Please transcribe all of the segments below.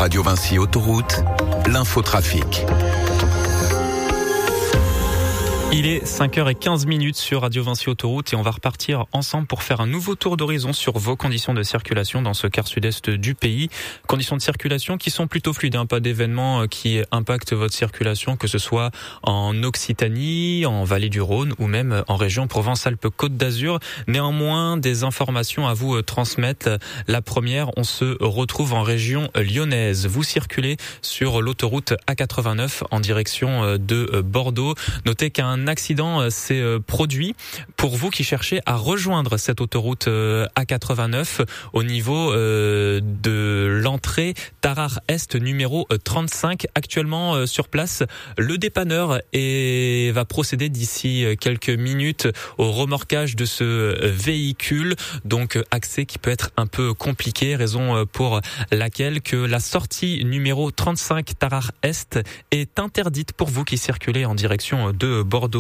Radio Vinci Autoroute, l'infotrafic. Il est 5h15 sur Radio Vinci Autoroute et on va repartir ensemble pour faire un nouveau tour d'horizon sur vos conditions de circulation dans ce quart sud-est du pays. Conditions de circulation qui sont plutôt fluides, pas d'événements qui impactent votre circulation, que ce soit en Occitanie, en Vallée du Rhône ou même en région Provence-Alpes-Côte d'Azur. Néanmoins, des informations à vous transmettre. La première, on se retrouve en région lyonnaise. Vous circulez sur l'autoroute A89 en direction de Bordeaux. Notez qu'un accident s'est produit pour vous qui cherchez à rejoindre cette autoroute A89 au niveau de l'entrée Tarare Est numéro 35. Actuellement sur place, le dépanneur va procéder d'ici quelques minutes au remorquage de ce véhicule. Donc accès qui peut être un peu compliqué, raison pour laquelle que la sortie numéro 35 Tarare Est est interdite pour vous qui circulez en direction de Bordeaux.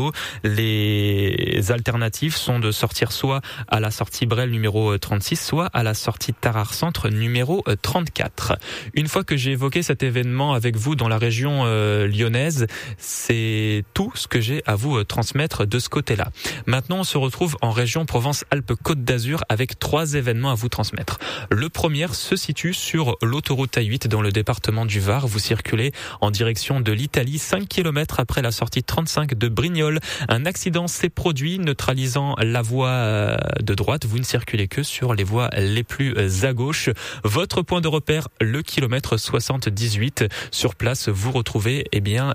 Les alternatives sont de sortir soit à la sortie Brel numéro 36, soit à la sortie Tarare Centre numéro 34. Une fois que j'ai évoqué cet événement avec vous dans la région lyonnaise, c'est tout ce que j'ai à vous transmettre de ce côté-là. Maintenant, on se retrouve en région Provence-Alpes-Côte d'Azur avec 3 événements à vous transmettre. Le premier se situe sur l'autoroute A8 dans le département du Var. Vous circulez en direction de l'Italie, 5 km après la sortie 35 de Brignoles. Un accident s'est produit neutralisant la voie de droite. Vous ne circulez que sur les voies les plus à gauche. Votre point de repère, le kilomètre 78. Sur place, vous retrouvez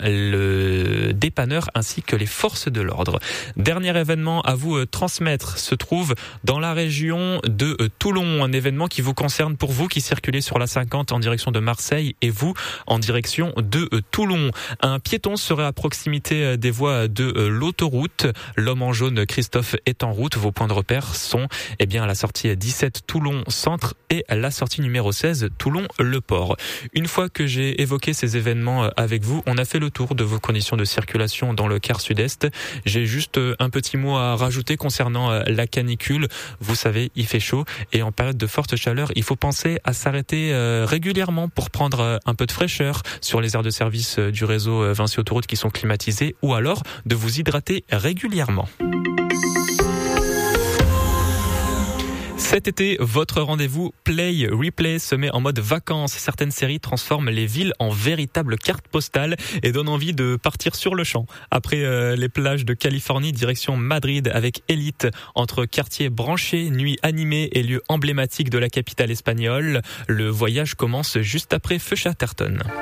le dépanneur ainsi que les forces de l'ordre. Dernier événement à vous transmettre se trouve dans la région de Toulon. Un événement qui vous concerne pour vous qui circulez sur la 50 en direction de Marseille et vous en direction de Toulon. Un piéton serait à proximité des voies de l'autoroute. L'homme en jaune, Christophe, est en route. Vos points de repère sont à la sortie 17 Toulon Centre et la sortie numéro 16 Toulon Le Port. Une fois que j'ai évoqué ces événements avec vous, on a fait le tour de vos conditions de circulation dans le quart sud-est. J'ai juste un petit mot à rajouter concernant la canicule. Vous savez, il fait chaud et en période de forte chaleur, il faut penser à s'arrêter régulièrement pour prendre un peu de fraîcheur sur les aires de service du réseau Vinci Autoroute qui sont climatisées ou alors de vous hydrater régulièrement. Cet été, votre rendez-vous Play Replay se met en mode vacances. Certaines séries transforment les villes en véritables cartes postales et donnent envie de partir sur le champ. Après les plages de Californie, direction Madrid avec Elite, entre quartiers branchés, nuits animées et lieux emblématiques de la capitale espagnole. Le voyage commence juste après Feu Chatterton.